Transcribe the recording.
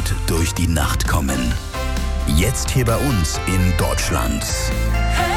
durch die Nacht kommen. Jetzt hier bei uns in Deutschland. Hey!